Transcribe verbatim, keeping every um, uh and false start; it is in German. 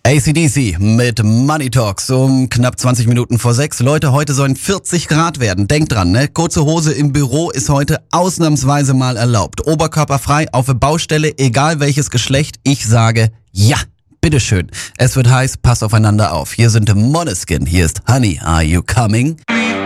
A C D C mit Money Talks um knapp zwanzig Minuten vor sechs. Leute, heute sollen vierzig Grad werden. Denkt dran, ne? Kurze Hose im Büro ist heute ausnahmsweise mal erlaubt. Oberkörperfrei auf der Baustelle, egal welches Geschlecht. Ich sage ja. Bitteschön. Es wird heiß, passt aufeinander auf. Hier sind Måneskin, hier ist Honey, are you coming?